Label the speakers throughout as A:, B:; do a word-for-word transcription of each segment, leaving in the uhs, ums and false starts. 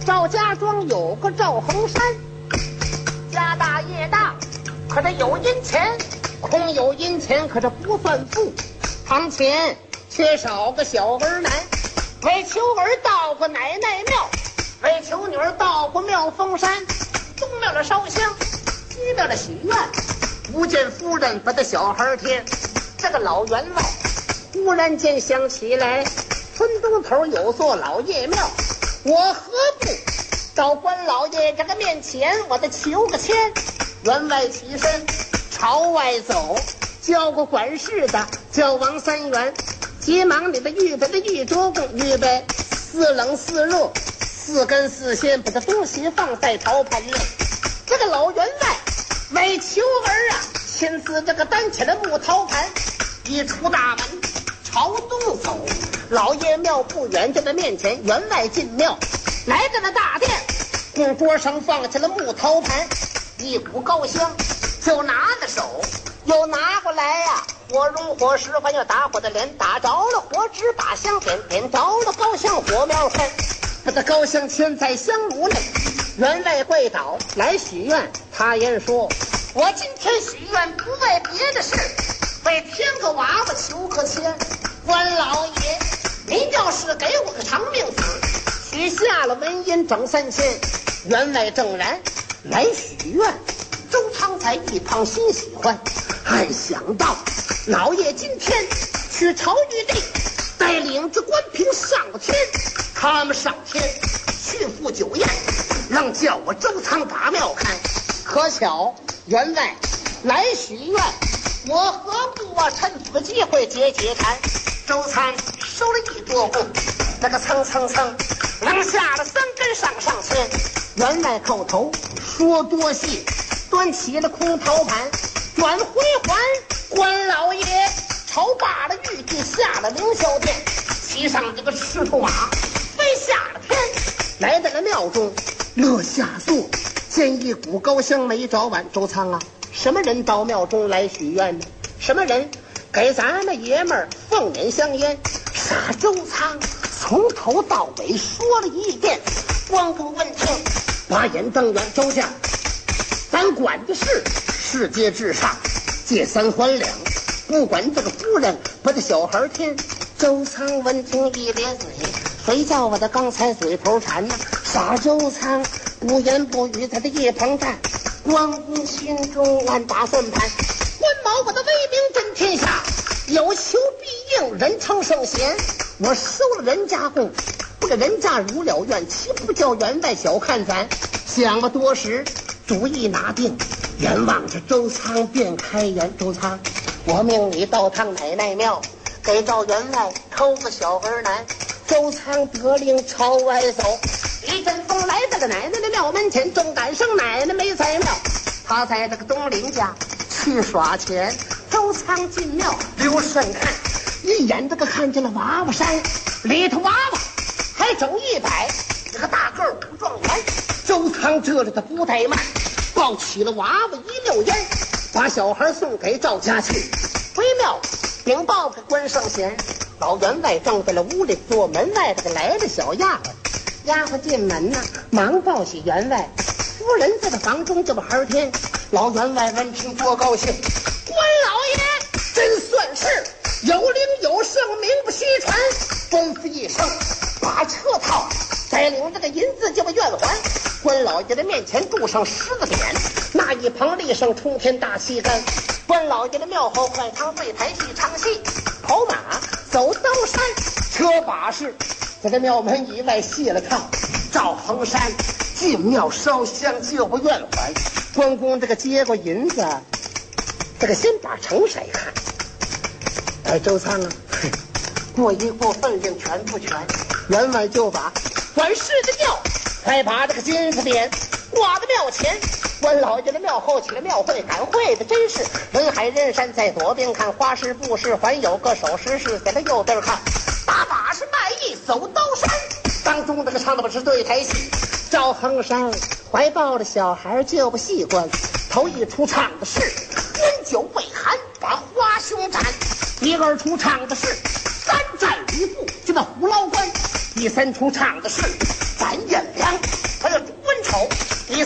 A: 赵家庄有个赵衡山，家大业大，可这有银钱，空有银钱，可这不算富。堂前缺少个小儿男，为求儿到过奶奶庙，为求女儿到过妙峰山。东庙的烧香，西庙的许愿，不见夫人把这小孩添。这个老员外忽然间想起来，村东头有座老爷庙，我何不到关老爷这个面前，我得求个签。员外起身朝外走，叫过管事的，叫王三元，急忙你的预备的玉桌供，预备四冷四热四根四鲜，把这东西放在陶盆内。这个老员外为求儿啊，亲自这个担起了木陶盘，一出大门朝东走，老爷庙不远，就在面前。员外进庙，来到了大殿，供桌上放起了木陶盘，一股高香就拿在手，又拿过来呀、啊，火融火石还要打火的脸，打着了火纸把香点，点着了高香火苗喷，把这高香牵在香炉内。员外跪倒来许愿，他言说：我今天许愿不为别的事，为添个娃娃求个签。关老爷，您要是给我个长命子，许下了纹银整三千。员外正然来许愿，周仓在一旁心喜欢，暗想到老爷今天去朝玉帝，带领着官兵上了天，他们上天去赴酒宴，愣叫我周仓把庙看。可巧员外来许愿，我何不啊趁此机会解解馋。周仓收了一桌供，那个蹭蹭蹭扔下了三根上上签。员外叩头说多谢，端起了空陶盘，转回还关老爷，朝罢了玉帝，下了凌霄殿，骑上这个赤兔马飞下了天，来到了庙中乐下座，见一股高香没着完。周仓啊，什么人到庙中来许愿呢？什么人给咱们爷们儿奉饮香烟？傻周仓从头到尾说了一遍。关公问听，把眼瞪圆，周家咱管的是世界至上，借三还两，不管这个夫人把这小孩添。周仓闻听一咧嘴，谁叫我的刚才嘴头馋呢？傻周仓不言不语在这一旁站。关公心中暗打算盘，关某我的威名震天下，有求必应，人称圣贤。我收了人家供，不给人家如了愿，岂不叫员外小看咱？想了多时，主意拿定，眼望着周仓便开言：周仓，我命你到趟奶奶庙，给赵员外抽个小儿男。周仓得令朝外走，一阵风来到了奶奶的庙门前，正赶上奶奶没在庙，他在这个东林家去耍钱。周仓进庙留神看，一眼这个看见了娃娃山，里头娃娃还整一百，这个大个武状元。周仓这里的不怠慢，抱起了娃娃一溜烟，把小孩送给赵家去。回庙禀报给关圣贤，老员外正在了屋里坐，门外这个来了小丫鬟。丫鬟进门呢，忙报喜员外夫人在这房中这么孩天。老员外闻听多高兴，关老爷真算是有灵有圣，名不虚传。吩咐一声，把车套带领这个银子就把院还。关老爷的面前铸上十个匾，那一旁立上冲天大旗杆。关老爷的庙后快堂对台戏唱戏，跑马走刀山，车把式在这庙门以外卸了套。赵衡山进庙烧香就不愿还。关公这个接过银子，这个先把成色看。哎，周仓啊，过一过分量全不全？员外就把管事的庙，还把这个金子匾挂在庙前。关老爷的庙后起了庙会，赶会的真是人海人山，在左边看花式布式，还有个手势是在他右边看打把式卖艺走刀山。当中这个唱的不是对台戏，赵衡山怀抱着小孩就不细观。头一出唱的是温酒未寒把花胸斩，第二出唱的是三战吕布就那虎牢关，第三出唱的是斩颜良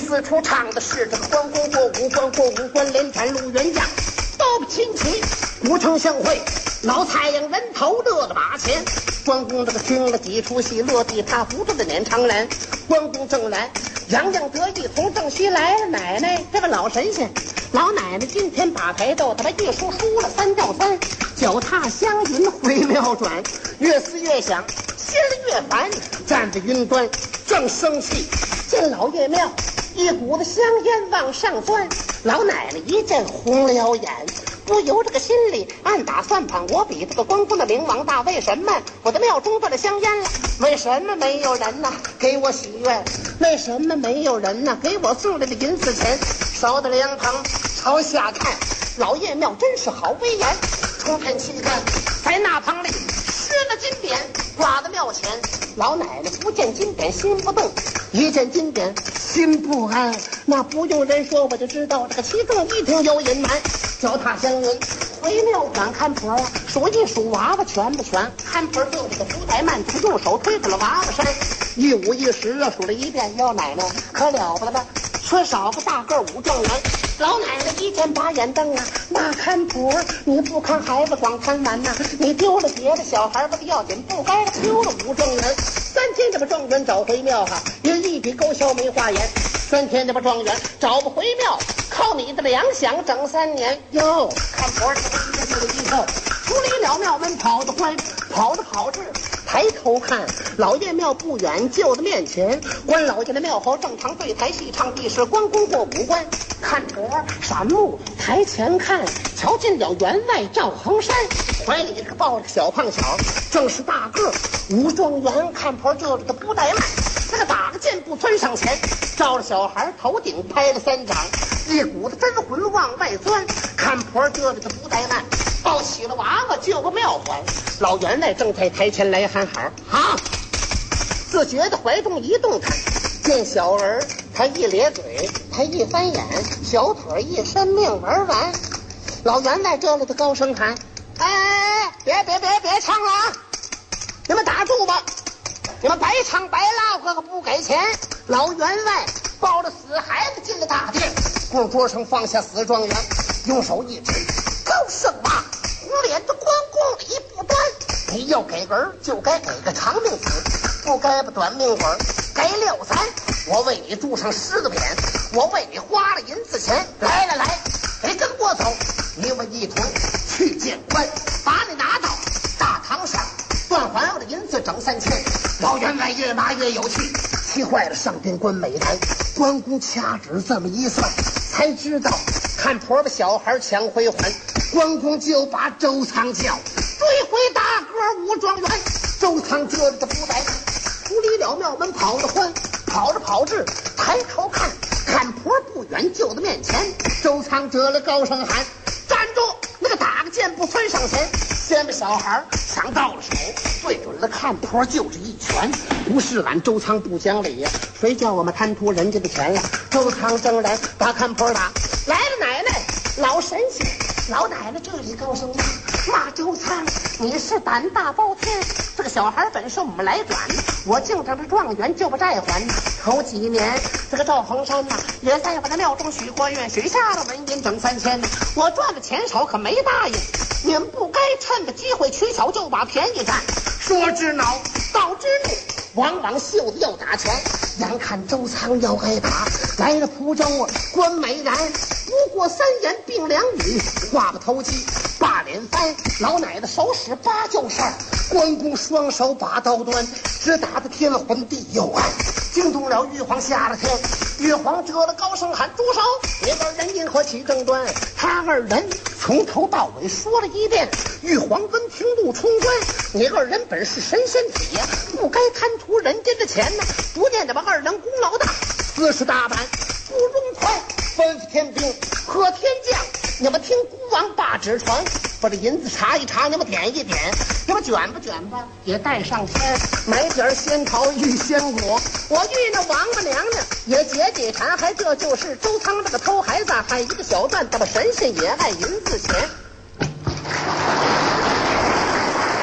A: 四处唱的是这个关公过五关，过五关连斩陆元将，都不亲戚，古城相会，老太阳人头乐个把钱。关公这个听了几出戏，落地他扶着的撵长篮。关公正来，洋洋得意，从正西来了。奶奶，这个老神仙，老奶奶今天把牌斗，他把一输输了三叫三，脚踏香云回庙转，越思越想，心里越烦，站在云端正生气，见老爷庙一股子香烟往上钻，老奶奶一见红了眼，不由这个心里暗打算盘，我比这个关公的名望大，为什么我的庙中断了香烟了？为什么没有人呢给我许愿？为什么没有人呢给我送来的银子钱？烧的凉棚朝下看，老爷庙真是好威严，冲天气看，在那棚里施了金匾挂在庙前，老奶奶不见金匾心不动，一见金匾心不安，那不用人说我就知道这个其中一定有隐瞒。脚踏香云回庙转，看婆啊数一数娃娃全不全，看婆就这个福袋慢就用手推着了娃娃山，一五一十啊数了一遍，要奶奶可了不得了，缺少个大个武状元。老奶奶一见把眼瞪啊，那看婆你不看孩子光看完呐、啊，你丢了别的小孩不要紧，不该丢了武状元。三天这把状元找回庙哈，也一笔勾销没话言。三天这把状元找不回庙，靠你的粮饷整三年哟。看婆这个一个一个出离了庙门，跑得快，跑得好至抬头看，老爷庙不远就在面前，关老爷的庙后正常对台戏唱地是关公过五关。看婆闪目台前看，瞧见了员外赵衡山，怀里这个抱着小胖小，正是大个武状元。看婆就这个不怠慢，这个打个箭步窜上前，照着小孩头顶拍了三掌，一股子真魂往外钻。看婆就这个不怠慢，抱起了娃娃就个庙还。老员外正在台前来喊好，好，自觉的怀中一动弹，见小儿他一咧嘴，他一翻眼，小腿一伸，命玩完。老员外这里的高声喊，哎，别别别别唱了啊，你们打住吧，你们白唱白拉可可不给钱。老员外抱着死孩子进了大殿，供桌上放下死状元，用手一指，高声骂，胡脸的关公一不端，你要给儿就该给个长命子，不该把短命鬼给撂咱。我为你住上十个匾，我为你花了银子钱，来来来，得跟我走，你我一同去见官，把你拿到大堂上，断还我的银子整三千。老员外越骂越有气，气坏了上边关美男。关公掐指这么一算，才知道看婆把小孩抢回还。关公就把周仓叫追回大个武状元。周仓遮着的不带出离了庙门，跑得欢，跑着跑至抬头看，看婆不远就在面前。周仓遮了高声喊，站住，那个打个箭步窜上前，先把小孩抢到了手，对准了看婆就是一拳。不是俺周仓不讲理呀，谁叫我们贪图人家的钱了？周仓正然把看婆打来了，奶奶老神仙。老奶奶这里高声骂，骂周仓你是胆大包天，这个小孩本是我们来管，我敬着这状元就把债还。头几年这个赵衡山呐、啊，也在我的庙中许过愿，许下了纹银整三千，我赚了钱少可没答应，你们不该趁着机会取巧就把便宜占。说之恼，道之怒，往往袖子要打拳。眼看周仓要挨打，来了蒲州啊，关美然不过三言并两语，话不投机把脸翻。老奶奶手使八旧事儿，关公双手把刀端，只打得天昏地又暗，惊动了玉皇下了天。玉皇遮了高声喊，住手，你二人因何起争端？他二人从头到尾说了一遍。玉皇闻听怒冲冠，你二人本是神仙体呀，不该贪图人家的钱呢，不念得把二人功劳大，四十大板不容快，吩咐天兵贺天将，你们听孤王把旨传，把这银子查一查，你们点一点，你们卷吧卷吧也带上天，买点仙桃玉仙果，我遇那王八娘娘也解解馋，还这就是周仓这个偷孩子，还一个小段他妈神仙也爱银子钱。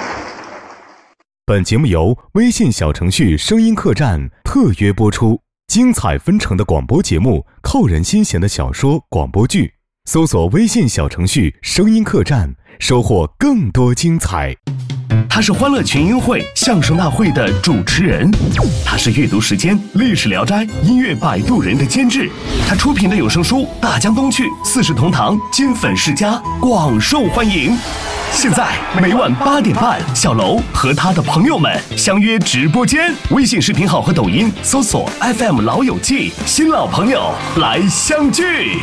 B: 本节目由微信小程序声音客栈特约播出， 精彩纷呈的广播节目，扣人心弦的小说广播剧，搜索微信小程序声音客栈，收获更多精彩。
C: 他是欢乐群英会相声大会的主持人，他是阅读时间历史聊斋音乐摆渡人的监制，他出品的有声书《大江东去》《四世同堂》金粉世家广受欢迎。现在每晚八点半，小楼和他的朋友们相约直播间，微信视频号和抖音搜索 F M 老友记，新老朋友来相聚。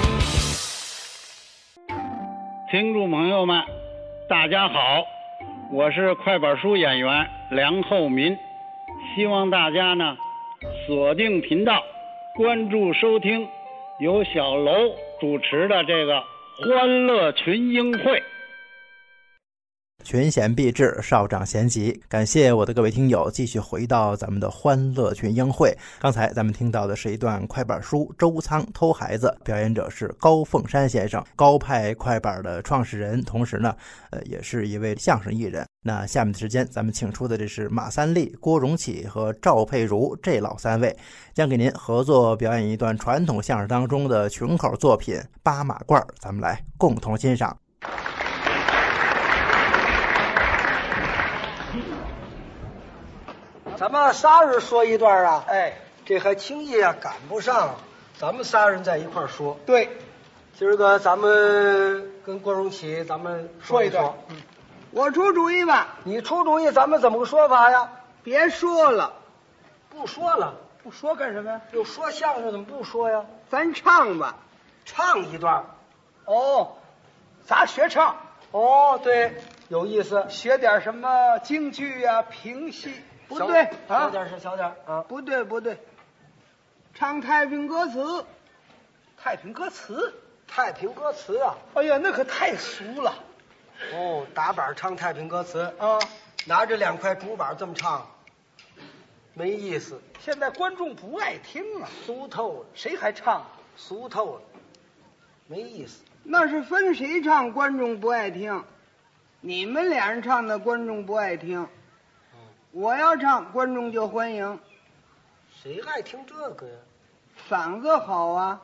D: 听众朋友们，大家好，我是快板书演员梁厚民，希望大家呢锁定频道，关注收听由小楼主持的这个欢乐群英会。
E: 群贤毕至，少长咸集。感谢我的各位听友继续回到咱们的欢乐群英会。刚才咱们听到的是一段快板书《周仓偷孩子》，表演者是高凤山先生，高派快板的创始人，同时呢，呃，也是一位相声艺人。那下面的时间，咱们请出的这是马三立、郭荣启和赵佩如这老三位，将给您合作表演一段传统相声当中的群口作品《八马褂》，咱们来共同欣赏。
F: 咱们仨人说一段啊，
G: 哎，
F: 这还轻易啊赶不上，咱们仨人在一块儿说。
G: 对，
F: 今儿个咱们跟郭荣启，咱们说一段。
G: 说嗯，我出主意吧。
F: 你出主意，咱们怎么个说法呀？
G: 别说了，
F: 不说了，
G: 不说干什么呀？
F: 有说相声怎么不说呀？
G: 咱唱吧。
F: 唱一段。
G: 哦，咱学唱。
F: 哦，对，有意思。
G: 学点什么京剧呀、评戏。不对啊，
F: 小点是小点啊，
G: 不对不对，唱太平歌词。太平歌词，
F: 太平歌词啊！
G: 哎呀，那可太俗了。
F: 哦，打板唱太平歌词
G: 啊，
F: 拿着两块竹板这么唱，没意思。
G: 现在观众不爱听啊，
F: 俗透了。
G: 谁还唱？
F: 俗透了，没意思。
G: 那是分谁唱，观众不爱听。你们俩人唱的，观众不爱听。我要唱，观众就欢迎。
F: 谁爱听这个呀？
G: 嗓子好啊，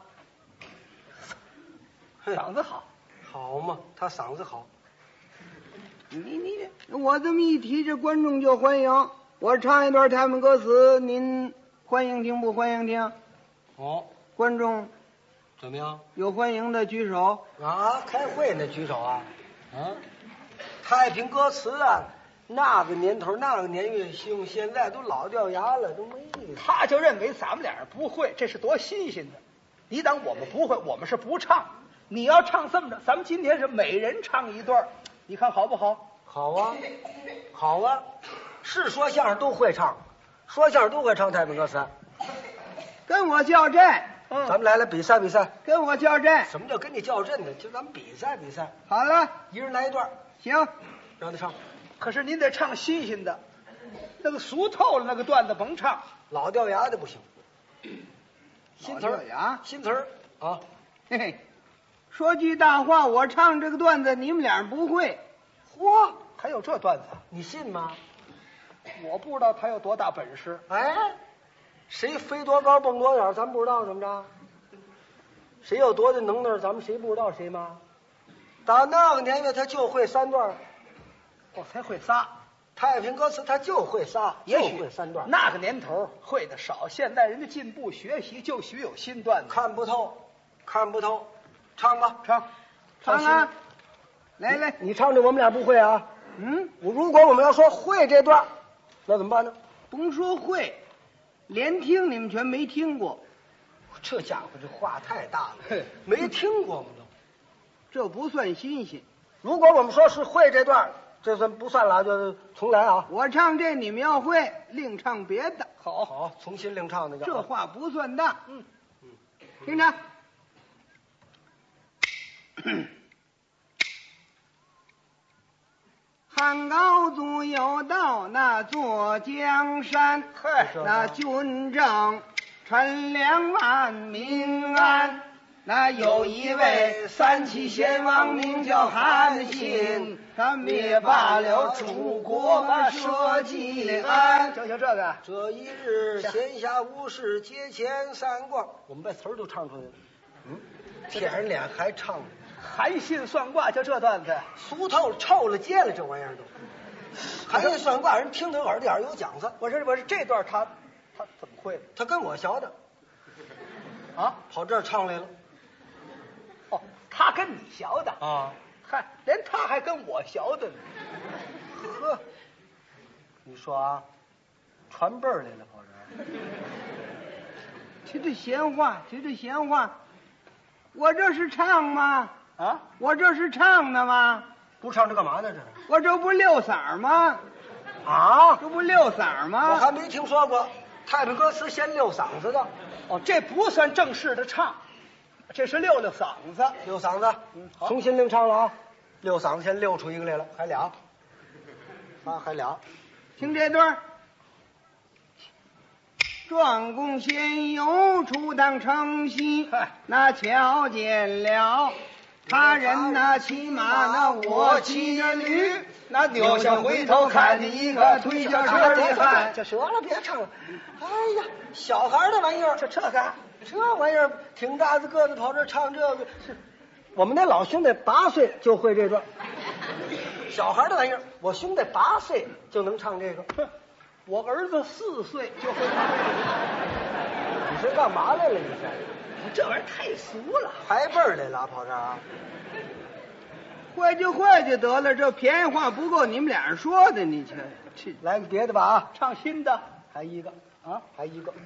G: 嗓子好，
F: 好嘛，他嗓子好。
G: 你你我这么一提，这观众就欢迎。我唱一段太平歌词，您欢迎听不欢迎听？
F: 哦，
G: 观众
F: 怎么样？
G: 有欢迎的举手
F: 啊！开会呢，举手啊！啊，太平歌词啊。那个年头，那个年月用现在都老掉牙了，都没意思。
G: 他就认为咱们俩人不会，这是多新鲜的！你当我们不会，我们是不唱。你要唱这么着，咱们今天是每人唱一段，你看好不好？
F: 好啊，好啊，是说相声都会唱，说相声都会唱太平歌词。
G: 跟我较真，
F: 嗯，咱们来来比赛比赛。
G: 跟我较真。
F: 什么叫跟你较真呢？就咱们比赛比赛。
G: 好了，
F: 一人来一段。
G: 行，
F: 让他唱。
G: 可是您得唱新鲜的，那个俗透了那个段子甭唱，
F: 老掉牙的不行。新词儿
G: 呀，
F: 新词儿啊！
G: 嘿嘿，说句大话，我唱这个段子你们俩人不会。
F: 嚯，
G: 还有这段子？
F: 你信吗？
G: 我不知道他有多大本事。
F: 哎，谁飞多高蹦多远，咱不知道怎么着？谁有多大能耐，咱们谁不知道谁吗？打那个年月，他就会三段。
G: 我才会仨，
F: 太平歌词他就会仨，
G: 也许
F: 就会三段。
G: 那个年头会的少，现在人家进步学习，就许有新段子。
F: 看不透，看不透，唱吧，
G: 唱，唱啊！来来，
F: 你唱这我们俩不会啊。
G: 嗯，
F: 如果我们要说会这段，那怎么办呢？
G: 甭说会，连听你们全没听过。
F: 这家伙这话太大了，没听过我们都。
G: 这不算新鲜。
F: 如果我们说是会这段，这算不算了？就重来啊！
G: 我唱这，你们要会，另唱别的。
F: 好，好，重新另唱那个。
G: 这话不算大。嗯嗯，听着。汉高祖有道，那坐江山，
F: 嗨，
G: 那军政，陈粮万民安。
H: 那有一位三齐贤王名叫韩信，他灭罢了楚国嘛社稷安。
G: 就就这个，
F: 这一日闲暇无事节前三卦，我们把词儿都唱出来了。嗯，天上脸还唱呢。
G: 韩信算卦就这段子，
F: 俗透臭了街了，这玩意儿都。韩信算卦，人听得耳朵眼有讲子。
G: 我说我说这段他他怎么会的？
F: 他跟我学的，
G: 啊，
F: 跑这儿唱来了。
G: 哦，他跟你学的
F: 啊？
G: 嗨，连他还跟我学的呢。
F: 呵，你说啊，传辈儿来了，跑这儿。
H: 提这闲话，提这闲话，我这是唱吗？
G: 啊，
H: 我这是唱的吗？
F: 不唱这干嘛呢？这
H: 我这不六嗓吗？
F: 啊，
H: 这不六嗓吗？
F: 我还没听说过太平歌词先溜嗓子的。
G: 哦，这不算正式的唱，这是溜溜嗓子。
F: 溜嗓子，嗯，重新另唱了啊！溜嗓子先溜出一个来了，还俩，啊，还俩。
H: 听这段。庄公先有初当承袭，那瞧见了他人那骑马，那我骑着驴，那丢下回头看见一个推小车的汉。
F: 这折了，别唱了。哎呀，小孩的玩意儿，
G: 这这个
F: 这玩意儿挺大的个子跑这唱这个，是我们那老兄弟八岁就会这段。小孩的玩意儿，我兄弟八岁就能唱这个。
G: 我儿子四岁就会唱。
F: 你是干嘛来了？你是？
G: 这玩意儿太俗了，
F: 排辈儿来了，跑这儿。
H: 会就会就得了，这便宜话不够你们俩人说的，你瞧。
F: 来个别的吧啊，
G: 唱新的，
F: 还一个啊，还一个。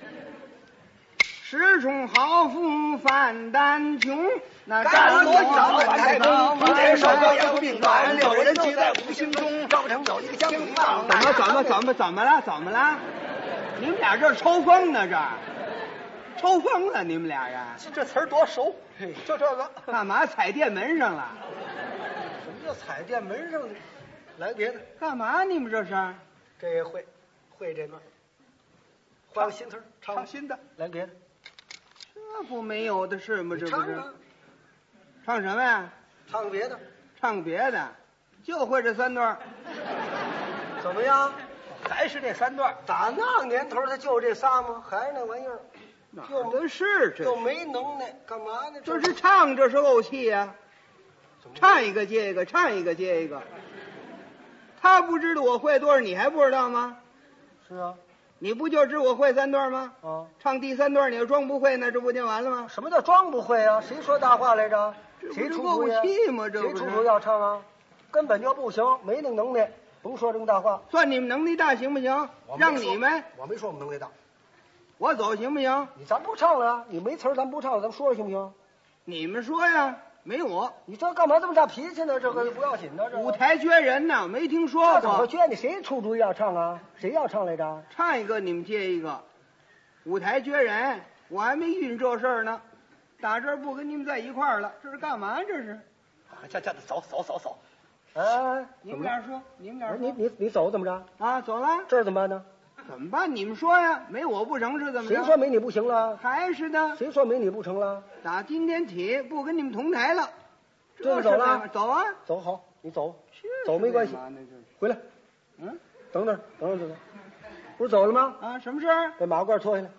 H: 十重好富范丹琼，那
F: 干
H: 多
F: 少反太公，
H: 一
F: 天手高阳并卵，六人聚在五行中，赵成有一个将军棒。
H: 怎么怎么怎么怎么了？怎么了？你们俩这抽风呢？这抽风了？你们俩人
G: 这词儿多熟，就这个
H: 干嘛踩电门上了？
F: 什么叫踩电门上的？来别的，
H: 干嘛你们这是？
F: 这也会，会这段。换个新词儿，唱
G: 唱新的，
F: 来别的。
H: 这不没有的事吗？这不是
F: 唱啊？
H: 唱什么呀？
F: 唱别的。
H: 唱别的，就会这三段。
F: 怎么样？
G: 还是这三段？
F: 打那年头他就这仨吗？还是那玩意儿？
H: 有的是这
F: 又没能耐，干嘛呢？
H: 这是唱，这是怄气呀、啊。唱一个接一个，唱一个接一个。他不知道我会多少，你还不知道吗？
F: 是啊。
H: 你不就知我会三段吗？
F: 啊。
H: 唱第三段你要装不会，那这不就完了吗？
F: 什么叫装不会啊？谁说大话来着？谁出主意？
H: 气吗？这
F: 谁出主意要唱啊？根本就不行，没那能耐，甭说这么大话。
H: 算你们能力大行不行？让你们，
F: 我没说我们能力大。
H: 我走行不行？
F: 你咱不唱了，你没词儿，咱不唱了，咱说说行不行？
H: 你们说呀，没我。
F: 你这干嘛这么大脾气呢？这个不要紧的，这
H: 舞台缺人呢，没听说过。
F: 怎么缺？你谁出主意要唱啊？谁要唱来着？
H: 唱一个你们接一个。舞台缺人，我还没遇这事儿呢。打这儿不跟你们在一块儿了，这是干嘛？这是？
G: 这这走走走走。
F: 哎，
H: 你们俩说，你们俩说，
F: 你你你走怎么着？
H: 啊，走了。
F: 这儿怎么办呢？
H: 怎么办？你们说呀，没我不成是怎么着？
F: 谁说没你不行了？
H: 还是的。
F: 谁说没你不成了？
H: 打今天起不跟你们同台了。
F: 这走了？
H: 走啊！
F: 走好，你走，走没关系。回来。
H: 嗯，
F: 等等等等等等，不是走了吗？
H: 啊，什么事儿？
F: 把马褂脱下来。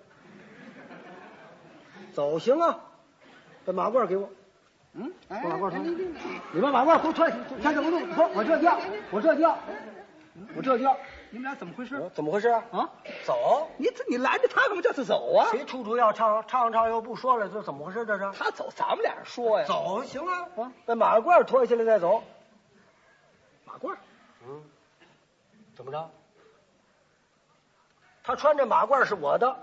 F: 走行啊，把马褂给我。
H: 嗯，
F: 把马褂脱。
H: 你你
F: 你把马褂给我脱下来，看怎么弄？说，我这叫，我这叫，我这叫。
G: 你们俩怎么回事？
F: 怎么回事啊？
G: 啊，
F: 走！
G: 你你拦着他干嘛？叫他走啊？
F: 谁出主要唱唱唱又不说了，这怎么回事？这是
G: 他走，咱们俩人说呀。
F: 走行啊，啊，把马褂脱下来再走。
G: 马褂？
F: 嗯，怎么着？他穿这马褂是我的，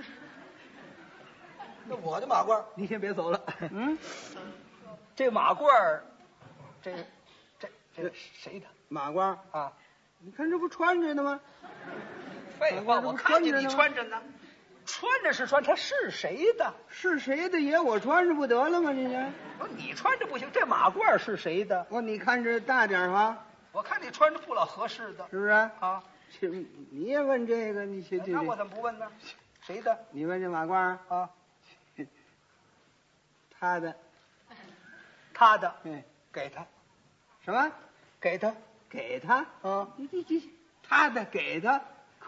F: 那我的马褂，
G: 你先别走了。
H: 嗯，
G: 这马褂，这这这谁的？
H: 马褂
G: 啊。
H: 你看这不穿着呢吗？
G: 废话，我看见你穿着呢。穿着是穿，他是谁的？
H: 是谁的也我穿着不得了吗？这是。
G: 不，你穿着不行，这马褂是谁的？
H: 我你看这大点哈。
G: 我看你穿着不老合适的，
H: 是不是？
G: 啊，
H: 你也问这个，你去去。
G: 那我怎么不问呢？谁的？
H: 你问这马褂
G: 啊？
H: 他的，
G: 他的，
H: 嗯，
G: 给他，
H: 什么？
G: 给他，
H: 给他？
G: 啊，
H: 你你你，他的给他，